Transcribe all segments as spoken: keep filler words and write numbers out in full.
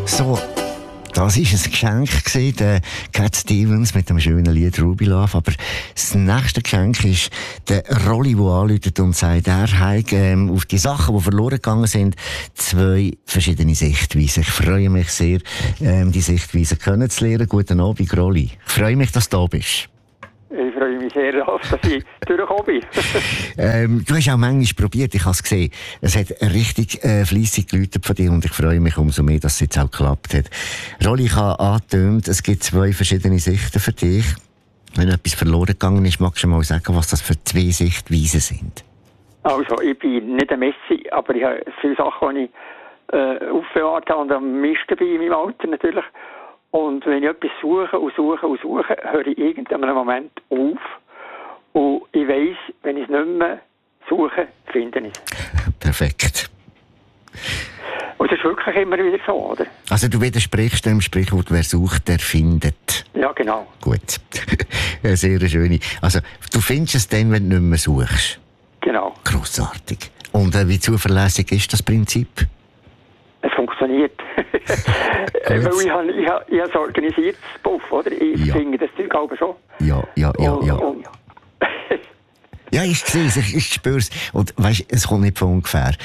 So, das war ein Geschenk gewesen, der Cat Stevens mit dem schönen Lied Ruby Love. Aber das nächste Geschenk ist der Rolli, der anruft und sagt, er hat ähm, auf die Sachen, die verloren gegangen sind, zwei verschiedene Sichtweisen. Ich freue mich sehr, ähm, die Sichtweisen kennenzulernen. Guten Abend, Rolli. Ich freue mich, dass du da bist. Ich freue mich sehr, dass ich durchgekommen bin. ähm, du hast auch manchmal probiert, ich habe es gesehen. Es hat richtig äh, fleissig geläutet von dir und ich freue mich umso mehr, dass es jetzt auch geklappt hat. Rolli, ich habe angetönt, es gibt zwei verschiedene Sichten für dich. Wenn etwas verloren gegangen ist, magst du mal sagen, was das für zwei Sichtweisen sind? Also, ich bin nicht ein Messi, aber ich habe viele Sachen, die ich äh, aufbewahrt habe und am Misten bin in meinem Alter natürlich. Und wenn ich etwas suche und suche und suche, höre ich irgendeinen Moment auf. Und ich weiss, wenn ich es nicht mehr suche, finde ich es. Perfekt. Und das ist wirklich immer wieder so, oder? Also du widersprichst dem Sprichwort, wer sucht, der findet. Ja, genau. Gut. Sehr schön. Also, du findest es dann, wenn du nicht mehr suchst? Genau. Grossartig. Und äh, wie zuverlässig ist das Prinzip? Es funktioniert. Weil ich habe ich hab, ich hab organisiert, das Puff, oder? Ich ja. finde das Zeug aber schon. Ja, ja, ja, und, ja. Und ja, ich sehe es, ich, ich spüre es. Und weißt, es kommt nicht von ungefähr.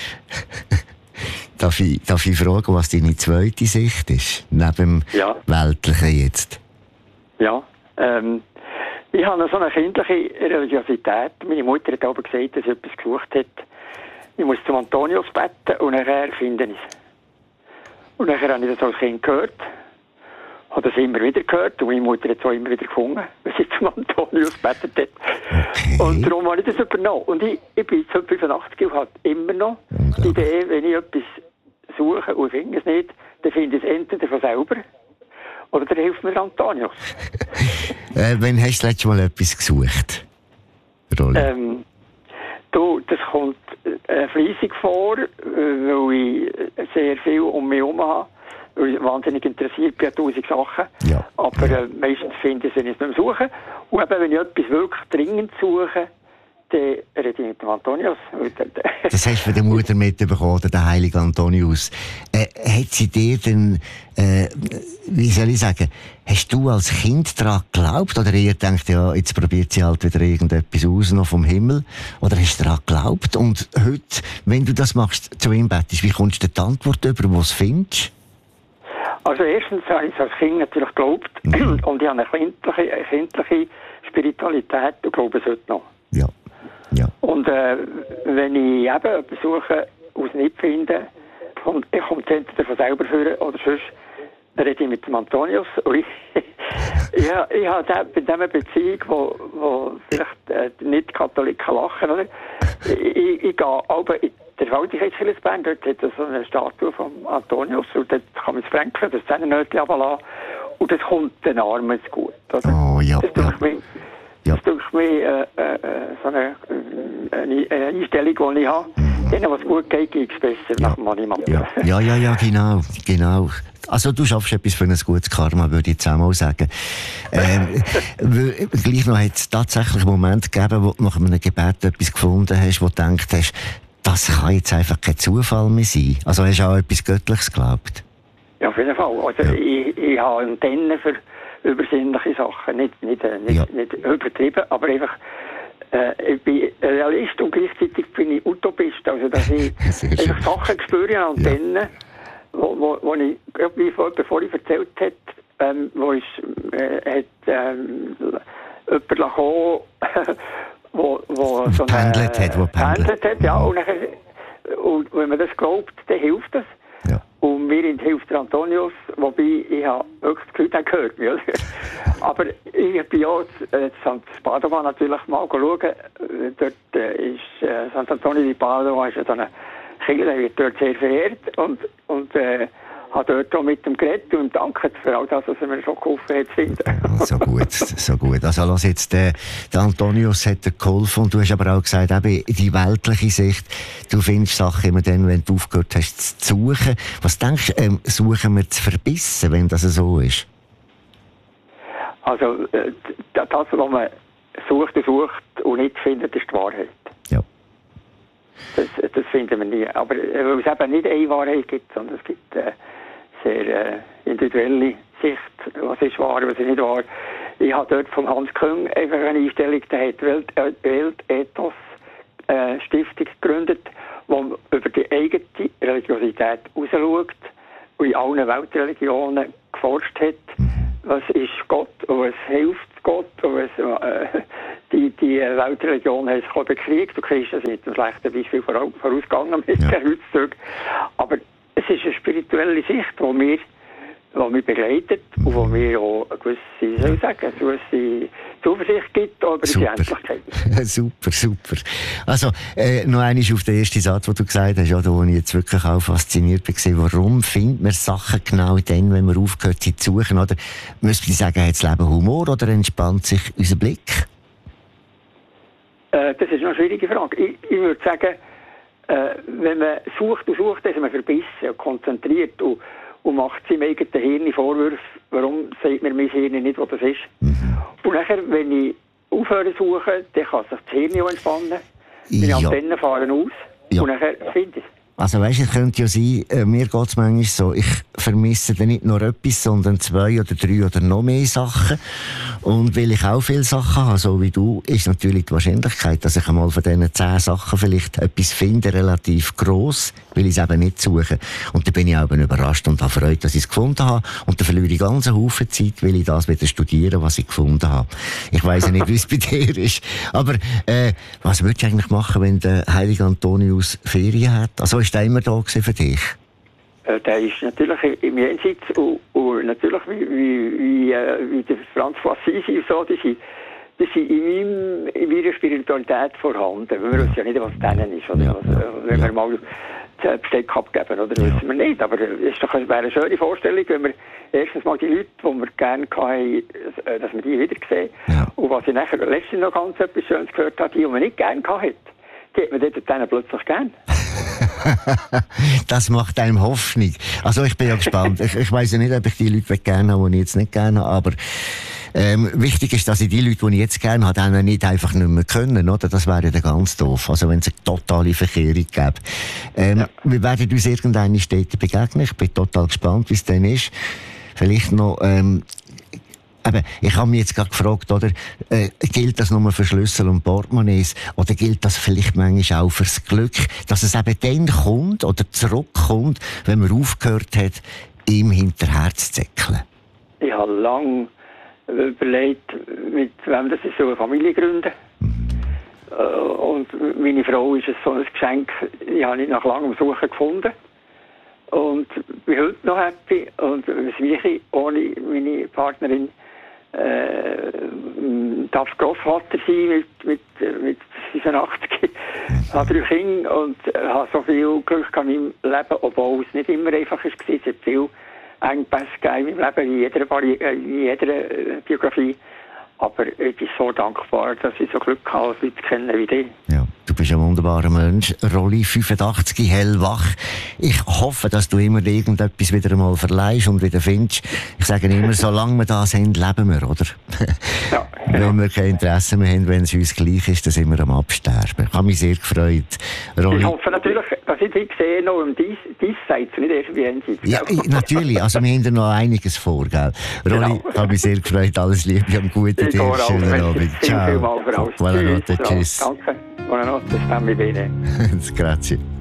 darf, ich, darf ich fragen, was deine zweite Sicht ist? Neben dem ja. Weltlichen jetzt? Ja, ähm, ich habe so eine kindliche Religiosität. Meine Mutter hat aber gesagt, dass sie etwas gesucht hat. Ich muss zum Antonius beten und nachher finde ich es. Und nachher habe ich das als Kind gehört. Habe das immer wieder gehört. Und meine Mutter hat es auch immer wieder gefunden, wenn sie zum Antonius gebetet hat. Okay. Und darum habe ich das übernommen. Und ich, ich bin jetzt fünfundachtzig und habe immer noch die Idee, wenn ich etwas suche und finde es nicht, dann finde ich es entweder von selber oder dann hilft mir Antonius. äh, wann hast du das letzte Mal etwas gesucht, Rolli? Ähm, du, das kommt äh, fleissig vor, äh, weil ich sehr viel um mich herum habe, weil ich wahnsinnig interessiert bin an tausend Sachen. Ja. Aber ja. Äh, meistens finde ich es, wenn ich es nicht mehr suche. Und eben, wenn ich etwas wirklich dringend suche, dann rede ich mit dem Antonius. Das hast du von der Mutter mitbekommen, der heilige Antonius. Äh, hat sie dir denn, äh, wie soll ich sagen, hast du als Kind daran geglaubt? Oder eher gedacht, ja, jetzt probiert sie halt wieder irgendetwas aus, noch vom Himmel? Oder hast du daran geglaubt? Und heute, wenn du das machst, zu ihm bettest, wie kommst du die Antwort über, wo du es findest? Also erstens habe ich es als Kind natürlich geglaubt. Mhm. Und ich habe eine kindliche, eine kindliche Spiritualität und glaube es heute noch. Ja. Ja. Und äh, wenn ich eben etwas suche und es nicht finde, kommt, ich komme es entweder von selber führen oder sonst rede ich mit dem Antonius. Und ich, ich, ich habe bei dieser Beziehung, wo, wo vielleicht äh, nicht Katholiken lachen, oder? Ich, ich, ich gehe aber in der Verwaltungskirche Bern, dort hat es so eine Statue von Antonius und dort kann man es fränkeln, das Zähnenötchen runterlassen und das kommt den Armen zu gut. Oder? Oh ja, das ja. Mich, ja. Das ist mir äh, äh, so eine, eine, eine Einstellung, die ich habe. Mhm. Denen, was gut geht, geht es besser. Ja. Nach man niemand. Ja. ja, ja, ja, genau, genau. Also du schaffst etwas für ein gutes Karma, würde ich jetzt auch mal sagen. Ähm, gleich noch hat es tatsächlich einen Moment gegeben, wo du nach einem Gebet etwas gefunden hast, wo du gedacht hast, das kann jetzt einfach kein Zufall mehr sein. Also hast du auch etwas Göttliches geglaubt? Ja, auf jeden Fall. Also ja. ich, ich habe Antennen für übersinnliche Sachen. Nicht, nicht, nicht, ja. nicht übertrieben, aber einfach äh, ich bin Realist und gleichzeitig bin ich Utopist. Also dass ich einfach Sachen spüre an Antennen, ja. wo, wo, wo ich, wie vor, bevor ich erzählt habe, ähm, wo ich äh, hat, ähm, jemand gekommen, wo, wo so pendelt hat, wo pendelt hat, ja. Und, nachher, und wenn man das glaubt, dann hilft das. Ja. Und mir hilft der Antonius, wobei ich habe wirklich das Gefühl, der gehört mir. Aber ich bin ja in Sankt Padova natürlich mal schauen. Dort ist äh, Sant Antonio di Padova ist so eine Kirche, der wird dort sehr verehrt. Und, und äh, habe dort auch mit dem geredet und danke für all das, was er mir schon geholfen hat zu finden. So gut, so gut. Also lass jetzt, der, der Antonius hat dir geholfen und du hast aber auch gesagt, eben die weltliche Sicht, du findest Sachen immer dann, wenn du aufgehört hast zu suchen. Was denkst du, ähm, suchen wir zu verbissen, wenn das so ist? Also äh, das, was man sucht und sucht und nicht findet, ist die Wahrheit. Ja. Das, das finden wir nie. Aber äh, weil es eben nicht eine Wahrheit gibt, sondern es gibt äh, sehr äh, individuelle Sicht, was ist wahr, was ist nicht wahr. Ich habe dort von Hans Küng einfach eine Einstellung, der hat Welt, äh, Weltethos äh, Stiftung gegründet, wo über die eigene Religiosität rausschaut und in allen Weltreligionen geforscht hat, was ist Gott und was hilft Gott und was, äh, die, die Weltreligionen haben sich bekriegt und Christen sind ein schlechtes Beispiel vorausgegangen mit ja. den Kreuzzügen. Aber es ist eine spirituelle Sicht, die mir die mich begleitet und wo mir auch eine gewisse, soll ich sagen, eine gewisse Zuversicht gibt über die Endlichkeit. Super, super. Also, äh, noch einmal auf den ersten Satz, den du gesagt hast, ja, da, wo ich jetzt wirklich auch fasziniert war. Warum findet man Sachen genau dann, wenn man aufgehört, sie zu suchen? Oder müsste ich sagen, hat das Leben Humor oder entspannt sich unser Blick? Äh, das ist eine schwierige Frage. Ich, ich würde sagen, äh, wenn man sucht und sucht, ist man verbissen und konzentriert und und macht seinem eigenen Hirn Vorwürfe, warum sagt mir mein Hirn nicht, was das ist. Mhm. Und nachher, wenn ich aufhöre zu suchen, dann kann sich das Hirn auch entspannen. Meine ja. Antennen fahren aus ja. und nachher finde ich es. Also weisst, es könnte ja sein, äh, mir geht es manchmal so, ich vermisse dann nicht nur etwas, sondern zwei oder drei oder noch mehr Sachen. Und weil ich auch viele Sachen habe, so wie du, ist natürlich die Wahrscheinlichkeit, dass ich einmal von diesen zehn Sachen vielleicht etwas finde, relativ gross, weil ich es eben nicht suche. Und dann bin ich auch überrascht und habe Freude, dass ich es gefunden habe. Und dann verliere ich ganz einen Haufen Zeit, weil ich das wieder studieren, was ich gefunden habe. Ich weiss ja nicht, wie es bei dir ist. Aber äh, was würdest du eigentlich machen, wenn der heilige Antonius Ferien hat? Also ist der immer da für dich? Äh, der ist natürlich im Jenseits und, und natürlich wie, wie, wie, äh, wie der Franz von Assisi und so, die sind, die sind in, meinem, in meiner Spiritualität vorhanden. Wir wissen ja nicht, was denen ist. Oder ja, was, ja, wenn ja. wir mal das Besteck abgeben, oder? Das ja. wissen wir nicht. Aber es wäre eine schöne Vorstellung, wenn wir erstens mal die Leute, die wir gerne hatten, dass wir die wiedersehen. Ja. Und was ich nachher letztens noch ganz etwas Schönes gehört habe, die, die man nicht gerne hatte, die hat man dort plötzlich gern. Das macht einem Hoffnung. Also ich bin ja gespannt. Ich, ich weiss ja nicht, ob ich die Leute gerne habe, die ich jetzt nicht gerne habe, aber ähm, wichtig ist, dass ich die Leute, die ich jetzt gerne habe, dann nicht einfach nicht mehr können, oder? Das wäre ja ganz doof. Also wenn es eine totale Verkehrung gäbe. Ähm, ja. Wir werden uns irgendeine Städte begegnen. Ich bin total gespannt, wie es dann ist. Vielleicht noch ähm, Eben, ich habe mich jetzt gerade gefragt, oder, äh, gilt das nur für Schlüssel und Portemonnaies oder gilt das vielleicht manchmal auch fürs Glück, dass es eben dann kommt oder zurückkommt, wenn man aufgehört hat, ihm hinterher zu zäckeln? Ich habe lange überlegt, mit wem das ist, so eine Familie gründen. Mhm. Und meine Frau ist so ein Geschenk, die habe ich nach langem Suchen gefunden. Und bin heute noch happy. Und was ich ohne meine Partnerin äh, darf Grossvater sein mit, mit, mit fünfundachtzig. Ich habe drei Kinder und habe so viel Glück in meinem Leben, obwohl es nicht immer einfach war. Es hat viel Engpässe gegeben in meinem Leben, in jeder, in jeder Biografie. Aber ich bin so dankbar, dass ich so Glück habe, Leute zu kennen wie dich. Ja, du bist ein wunderbarer Mensch. Rolli, fünfundachtzig, hellwach. Ich hoffe, dass du immer irgendetwas wieder einmal verleihst und wieder findest. Ich sage immer, solange wir da sind, leben wir, oder? Ja, genau. Wenn wir kein Interesse mehr haben, wenn es uns gleich ist, dann sind wir am Absterben. Ich habe mich sehr gefreut. Rolli. Ich hoffe natürlich, dass ich dich sehe noch um dies, diesseits, nicht erst wie jenseits. Ja, natürlich. Also wir haben da noch einiges vor, gell? Rolli, genau. Ich habe mich sehr gefreut. Alles Liebe und Gute. Schönen Abend. Ciao. Buonanotte, tschüss. Danke. Buonanotte, stammi bene. Grazie.